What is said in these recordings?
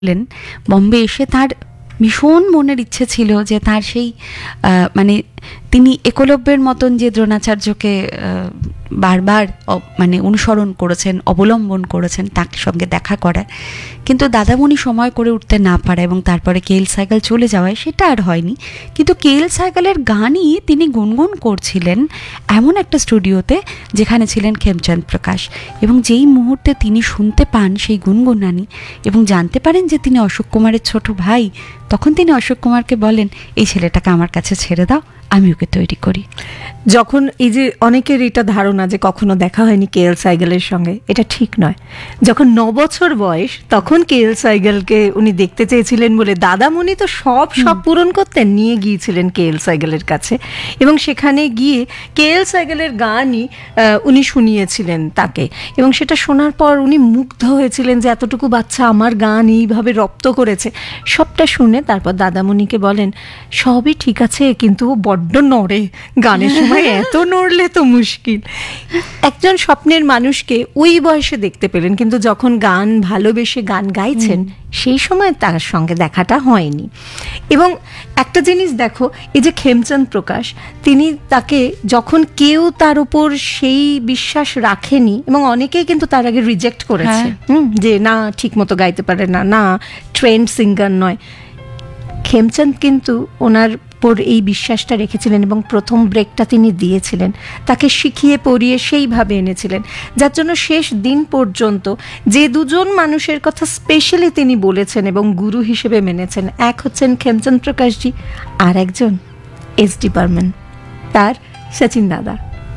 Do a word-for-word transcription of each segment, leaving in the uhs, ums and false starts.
বম্বে এসে তার ভীষণ মনের ইচ্ছে ছিল যে তার সেই মানে তিনি একলব্যের মতন যে দ্রোণাচার্যকে বারবার মানে অনুসরণ করেছেন, অবলম্বন করেছেন, তার সঙ্গে দেখা করায়, কিন্তু দাদামণি সময় করে উঠতে না পারে এবং তারপরে কেএল সাইগাল চলে যাওয়ায় সেটা আর হয়নি। কিন্তু কেএল সাইগালের গানই তিনি গুনগুন করছিলেন এমন একটা স্টুডিওতে যেখানে ছিলেন খেমচাঁদ প্রকাশ, এবং যেই মুহূর্তে তিনি শুনতে পান সেই গুনগুনানি এবং জানতে পারেন যে তিনি অশোক কুমারের ছোট ভাই, তখন তিনি অশোক কুমারকে বলেন, এই ছেলেটাকে আমার কাছে ছেড়ে দাও, আমি ওকে তৈরি করি। যখন এই যে অনেকের এটা ধারণা যে কখনো দেখা হয়নি কেএল সাইগালের সঙ্গে, এটা ঠিক নয়। যখন ন বছর বয়স তখন কেএল সাইগালকে উনি দেখতে চেয়েছিলেন বলে দাদামণি তো সব সব পূরণ করতেন, নিয়ে গিয়েছিলেন কেএল সাইগালের কাছে, এবং সেখানে গিয়ে কেএল সাইগালের গানই উনি শুনিয়েছিলেন তাকে, এবং সেটা শোনার পর উনি মুগ্ধ হয়েছিলেন যে এতটুকু বাচ্চা আমার গান এইভাবে রপ্ত করেছে। সবটা শুনে তারপর দাদামণিকে বলেন, সবই ঠিক আছে, কিন্তু বড্ড নড়ে গানের সময়, এত নড়লে তো মুশকিল। একজন স্বপ্নের মানুষকে ওই বয়সে দেখতে পেলেন, কিন্তু যখন গান ভালোবেসে গান গাইছেন সেই সময় তার সঙ্গে দেখাটা হয়নি। এবং একটা জিনিস দেখো, এই যে খেমচাঁদ প্রকাশ, তিনি তাকে যখন কেউ তার উপর সেই বিশ্বাস রাখেনি, এবং অনেকেই কিন্তু তার আগে রিজেক্ট করেছে, হুম, যে না ঠিক মতো গাইতে পারে না, না ট্রেন্ড সিঙ্গার নয়, খেমচাঁদ কিন্তু ওনার পর এই বিশ্বাসটা রেখেছিলেন এবং প্রথম ব্রেকটা তিনি দিয়েছিলেন, তাকে শিখিয়ে পড়িয়ে সেইভাবে এনেছিলেন, যার জন্য শেষ দিন পর্যন্ত যে দুজন মানুষের কথা স্পেশালি তিনি বলেছেন এবং গুরু হিসেবে মেনেছেন, এক হচ্ছেন খেমচাঁদ প্রকাশজি, আর একজন এস ডি বর্মন, তার সচিন দাদা।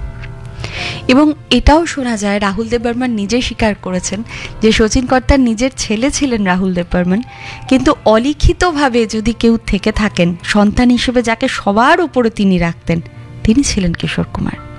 এবং এটাও শোনা যায়, রাহুল দেব বর্মন নিজে স্বীকার করেছেন যে শচীন কর্তার নিজের ছেলে ছিলেন রাহুল দেব বর্মন, কিন্তু অলিখিতভাবে যদি কেউ থেকে থাকেন সন্তান হিসেবে যাকে সবার উপরে তিনি রাখতেন, তিনি ছিলেন কিশোর কুমার।